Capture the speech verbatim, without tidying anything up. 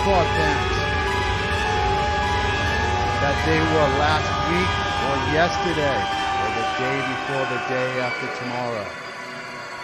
baseball fans that they were last week or yesterday or the day before the day after tomorrow.